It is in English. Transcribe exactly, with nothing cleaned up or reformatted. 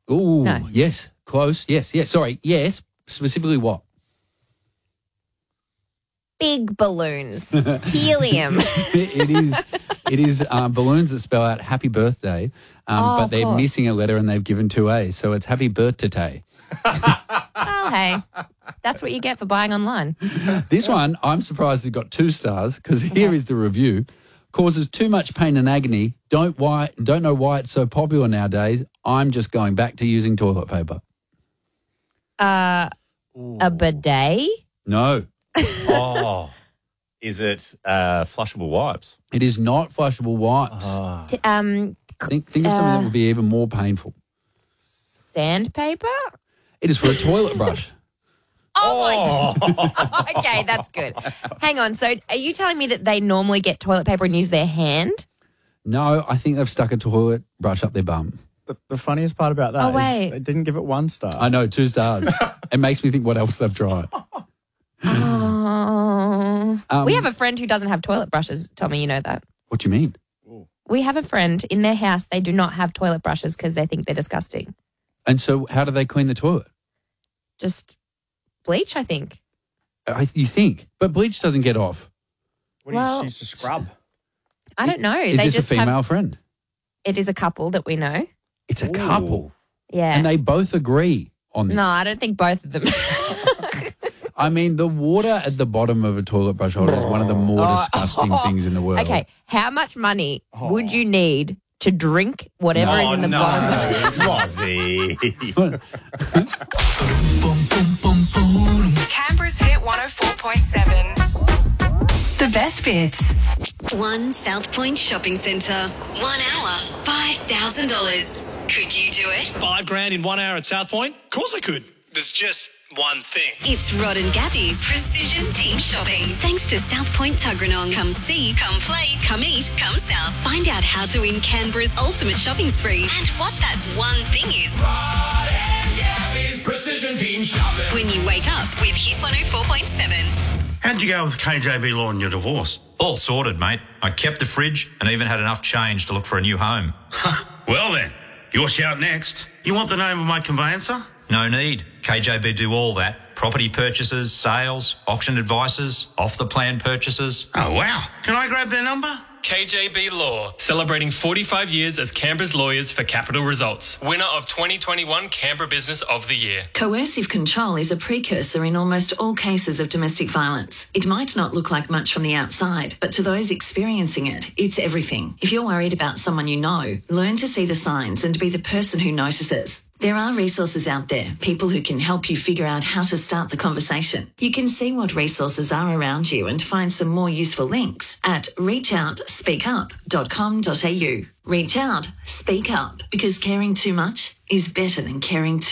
Ooh, No. yes, close. Yes, yes. Sorry, yes. Specifically, what? Big balloons. Helium. it is. It is um, balloons that spell out "Happy Birthday," um, Oh, but of they're course. missing a letter and they've given two A's, so it's "Happy Birthday." Oh, hey. That's what you get for buying online. This one, I'm surprised it got two stars because here is the review. Causes too much pain and agony. Don't why. Don't know why it's so popular nowadays. I'm just going back to using toilet paper. Uh, a bidet? No, Oh, is it uh, flushable wipes? it is not flushable wipes. Oh. T- um, Think, think of something Uh, that would be even more painful. sandpaper? It is for a toilet brush. Oh, my. Okay, that's good. Hang on. So are you telling me that they normally get toilet paper and use their hand? No, I think they've stuck a toilet brush up their bum. The, the funniest part about that Oh, is wait. they didn't give it one star. I know, two stars. It makes me think what else they've tried. Oh. Um, we have a friend who doesn't have toilet brushes. Tommy, you know that. What do you mean? We have a friend in their house. They do not have toilet brushes because they think they're disgusting. And so how do they clean the toilet? Just bleach, I think. I, you think. But bleach doesn't get off. What do Well- you choose to scrub? I don't know. Is they this a just female have. friend? It is a couple that we know. It's a couple. Yeah. And they both agree on this. no, I don't think both of them. I mean, the water at the bottom of a toilet brush holder is one of the more Oh. disgusting things in the world. Okay, how much money would you need to drink whatever Oh, is in the no. bottom? Rosie. Canberra's Hit one oh four point seven. The best bits. One South Point Shopping Centre. One hour, five thousand dollars. Could you do it? Five grand in one hour at South Point? Of course I could. There's just one thing. It's Rod and Gabby's Precision Team Shopping. Thanks to South Point Tuggeranong. Come see, come play, come eat, come south. Find out how to win Canberra's ultimate shopping spree and what that one thing is. Rod and Gabby's Precision Team Shopping. When you wake up with Hit one oh four point seven. How'd you go with K J B Law in your divorce? All sorted, mate. I kept the fridge and even had enough change to look for a new home. Well then, your shout next. You want the name of my conveyancer? No need. K J B do all that. Property purchases, sales, auction advices, off-the-plan purchases. Oh, wow. Can I grab their number? K J B Law, celebrating forty-five years as Canberra's lawyers for capital results. Winner of twenty twenty-one Canberra Business of the Year. Coercive control is a precursor in almost all cases of domestic violence. It might not look like much from the outside, but to those experiencing it, it's everything. If you're worried about someone you know, learn to see the signs and be the person who notices. There are resources out there, people who can help you figure out how to start the conversation. You can see what resources are around you and find some more useful links at reach out speak up dot com dot a u. Reach out, speak up, because caring too much is better than caring too